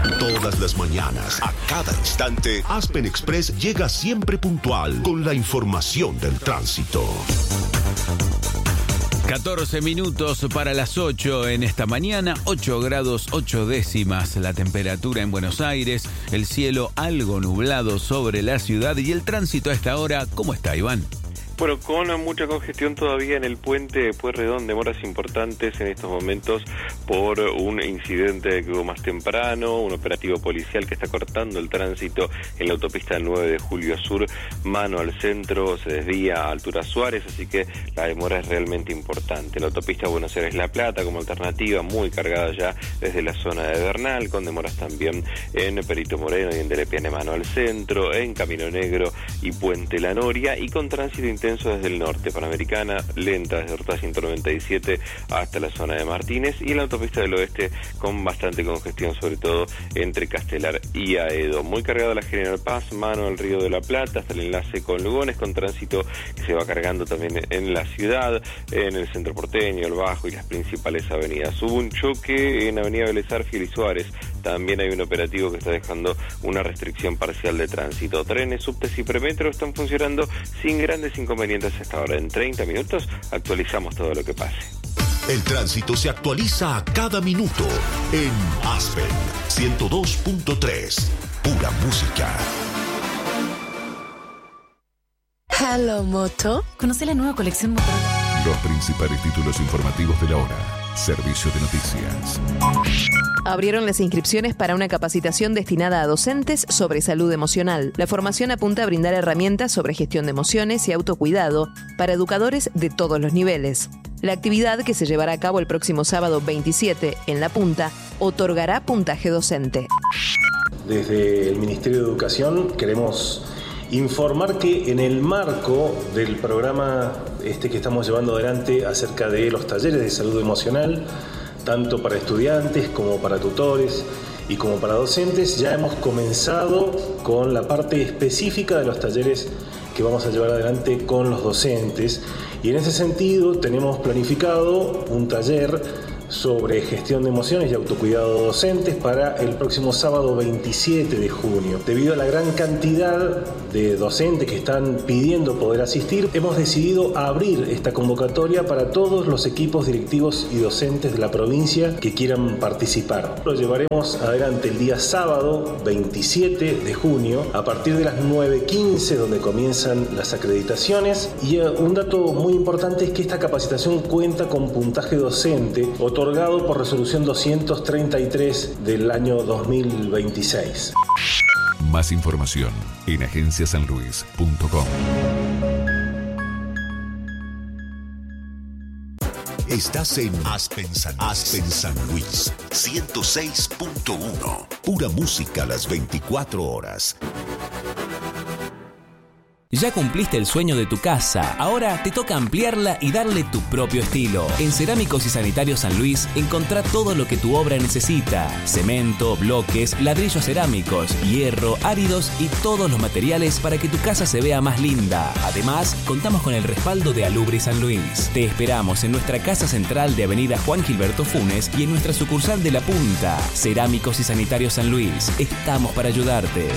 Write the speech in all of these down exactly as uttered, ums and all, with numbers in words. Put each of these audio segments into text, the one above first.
Todas las mañanas, a cada instante, Aspen Express llega siempre puntual con la información del tránsito. catorce minutos para las ocho en esta mañana, ocho grados ocho décimas la temperatura en Buenos Aires, el cielo algo nublado sobre la ciudad y el tránsito a esta hora. ¿Cómo está, Iván? Bueno, con mucha congestión todavía en el puente de Pueyrredón, demoras importantes en estos momentos por un incidente que hubo más temprano, un operativo policial que está cortando el tránsito en la autopista nueve de Julio Sur, mano al centro, se desvía a altura Suárez, así que la demora es realmente importante. La autopista Buenos Aires-La Plata como alternativa, muy cargada ya desde la zona de Bernal, con demoras también en Perito Moreno y en Delepiane, mano al centro, en Camino Negro y Puente La Noria, y con tránsito intenso desde el norte, Panamericana, lenta desde Ruta ciento noventa y siete hasta la zona de Martínez, y en la autopista del oeste con bastante congestión, sobre todo entre Castelar y Aedo. Muy cargada la General Paz, mano al Río de la Plata, hasta el enlace con Lugones, con tránsito que se va cargando también en la ciudad, en el centro porteño, el Bajo y las principales avenidas. Hubo un choque en Avenida Vélez Arfiel y Suárez, también hay un operativo que está dejando una restricción parcial de tránsito. Trenes, subtes y premetro están funcionando sin grandes inconvenientes hasta ahora. En treinta minutos actualizamos todo lo que pase. El tránsito se actualiza a cada minuto en Aspen ciento dos punto tres. Pura música. Hello, Moto. Conoce la nueva colección Motorola. Los principales títulos informativos de la hora. Servicio de noticias. Abrieron las inscripciones para una capacitación destinada a docentes sobre salud emocional. La formación apunta a brindar herramientas sobre gestión de emociones y autocuidado para educadores de todos los niveles. La actividad, que se llevará a cabo el próximo sábado veintisiete en La Punta, otorgará puntaje docente. Desde el Ministerio de Educación queremos informar que en el marco del programa este que estamos llevando adelante acerca de los talleres de salud emocional, tanto para estudiantes como para tutores y como para docentes, ya hemos comenzado con la parte específica de los talleres que vamos a llevar adelante con los docentes, y en ese sentido tenemos planificado un taller sobre gestión de emociones y autocuidado docentes para el próximo sábado veintisiete de junio. Debido a la gran cantidad de docentes que están pidiendo poder asistir, hemos decidido abrir esta convocatoria para todos los equipos directivos y docentes de la provincia que quieran participar. Lo llevaremos adelante el día sábado veintisiete de junio a partir de las nueve quince, donde comienzan las acreditaciones, y un dato muy importante es que esta capacitación cuenta con puntaje docente otorgado por resolución doscientos treinta y tres del año dos mil veintiséis. Más información en agencia san luis punto com. Estás en Aspen San, Aspen San Luis ciento seis punto uno. Pura música las veinticuatro horas. Ya cumpliste el sueño de tu casa, ahora te toca ampliarla y darle tu propio estilo. En Cerámicos y Sanitarios San Luis encontrá todo lo que tu obra necesita: cemento, bloques, ladrillos cerámicos, hierro, áridos y todos los materiales para que tu casa se vea más linda. Además, contamos con el respaldo de Alubre San Luis. Te esperamos en nuestra casa central de Avenida Juan Gilberto Funes y en nuestra sucursal de La Punta. Cerámicos y Sanitarios San Luis, estamos para ayudarte.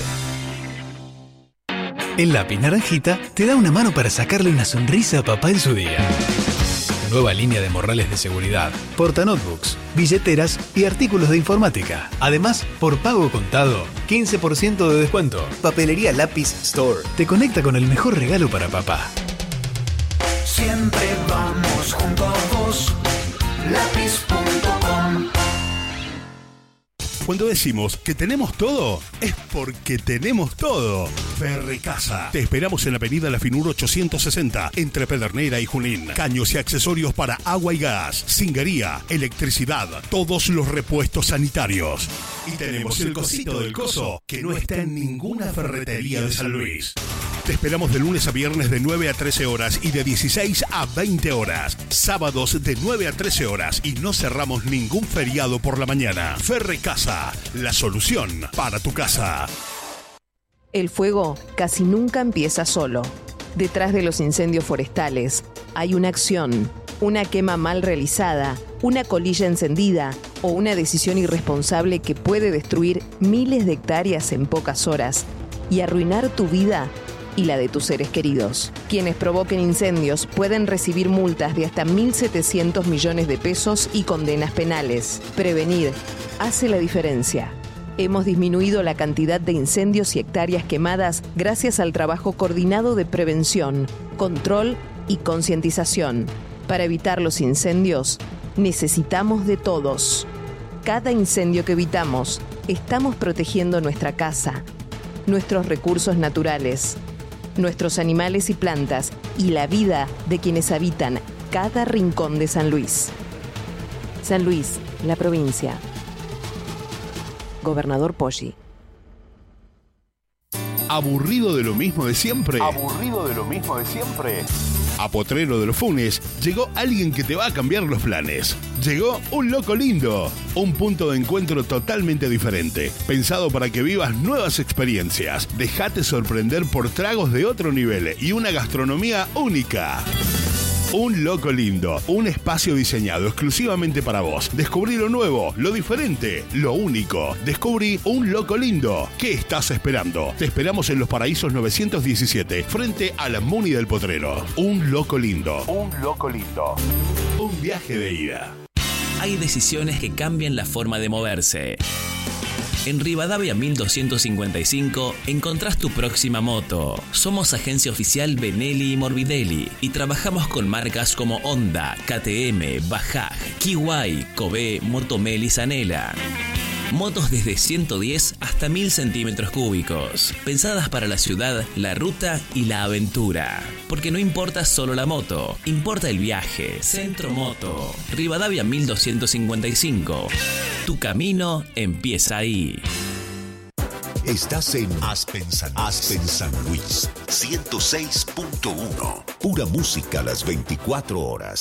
El lápiz naranjita te da una mano para sacarle una sonrisa a papá en su día. Nueva línea de morrales de seguridad, portanotebooks, billeteras y artículos de informática. Además, por pago contado, quince por ciento de descuento. Papelería Lápiz Store te conecta con el mejor regalo para papá. Siempre vamos junto a vos. Lápiz punto com. Cuando decimos que tenemos todo, es porque tenemos todo. Ferrecasa. Te esperamos en la avenida La Finura ochocientos sesenta, entre Pedernera y Junín. Caños y accesorios para agua y gas, cinguería, electricidad, todos los repuestos sanitarios. Y tenemos el cosito del coso, que no está en ninguna ferretería de San Luis. Te esperamos de lunes a viernes de nueve a trece horas y de dieciséis a veinte horas. Sábados de nueve a trece horas y no cerramos ningún feriado por la mañana. Ferrecasa, la solución para tu casa. El fuego casi nunca empieza solo. Detrás de los incendios forestales hay una acción, una quema mal realizada, una colilla encendida o una decisión irresponsable que puede destruir miles de hectáreas en pocas horas y arruinar tu vida y la de tus seres queridos. Quienes provoquen incendios pueden recibir multas de hasta mil setecientos millones de pesos y condenas penales. Prevenir hace la diferencia. Hemos disminuido la cantidad de incendios y hectáreas quemadas gracias al trabajo coordinado de prevención, control y concientización. Para evitar los incendios, necesitamos de todos. Cada incendio que evitamos, estamos protegiendo nuestra casa, nuestros recursos naturales, nuestros animales y plantas y la vida de quienes habitan cada rincón de San Luis. San Luis, la provincia. Gobernador Poggi. ¿Aburrido de lo mismo de siempre? ¿Aburrido de lo mismo de siempre? A Potrero de los Funes llegó alguien que te va a cambiar los planes. Llegó un loco lindo, un punto de encuentro totalmente diferente, pensado para que vivas nuevas experiencias. Dejate sorprender por tragos de otro nivel y una gastronomía única. Un loco lindo, un espacio diseñado exclusivamente para vos. Descubrí lo nuevo, lo diferente, lo único. Descubrí un loco lindo. ¿Qué estás esperando? Te esperamos en Los Paraísos novecientos diecisiete, frente a la Muni del Potrero. Un loco lindo. Un loco lindo. Un viaje de ida. Hay decisiones que cambian la forma de moverse. En Rivadavia mil doscientos cincuenta y cinco encontrás tu próxima moto. Somos agencia oficial Benelli y Morbidelli y trabajamos con marcas como Honda, K T M, Bajaj, Kiwai, Kobe, Motomel y Zanela. Motos desde ciento diez hasta mil centímetros cúbicos, pensadas para la ciudad, la ruta y la aventura. Porque no importa solo la moto, importa el viaje. Centro Moto, Rivadavia mil doscientos cincuenta y cinco. Tu camino empieza ahí. Estás en Aspen San, Aspen San Luis, ciento seis punto uno. Pura música las veinticuatro horas.